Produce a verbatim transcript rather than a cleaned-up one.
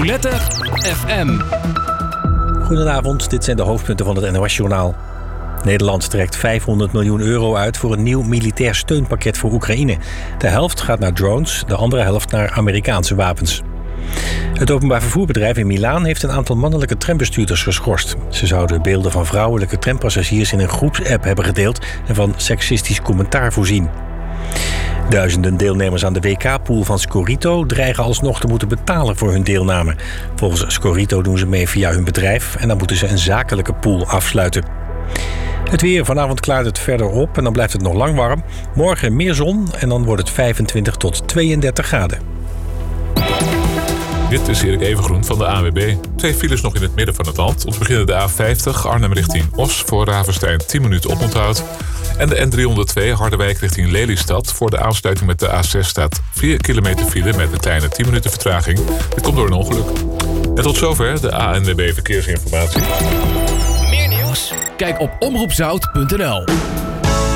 Roulette F M. Goedenavond, dit zijn de hoofdpunten van het N O S-journaal. Nederland trekt vijfhonderd miljoen euro uit voor een nieuw militair steunpakket voor Oekraïne. De helft gaat naar drones, de andere helft naar Amerikaanse wapens. Het openbaar vervoerbedrijf in Milaan heeft een aantal mannelijke trambestuurders geschorst. Ze zouden beelden van vrouwelijke trampassagiers in een groepsapp hebben gedeeld en van seksistisch commentaar voorzien. Duizenden deelnemers aan de W K-pool van Scorito dreigen alsnog te moeten betalen voor hun deelname. Volgens Scorito doen ze mee via hun bedrijf en dan moeten ze een zakelijke pool afsluiten. Het weer, vanavond klaart het verder op en dan blijft het nog lang warm. Morgen meer zon en dan wordt het vijfentwintig tot tweeëndertig graden. Dit is Erik Evengroen van de A N W B. Twee files nog in het midden van het land. Om te beginnen de A vijftig, Arnhem richting Os, voor Ravenstein tien minuten oponthoud. En de N driehonderdtwee, Harderwijk richting Lelystad. Voor de aansluiting met de A zes staat vier kilometer file met een kleine tien minuten vertraging. Dit komt door een ongeluk. En tot zover de A N W B Verkeersinformatie. Meer nieuws? Kijk op omroep zout punt n l.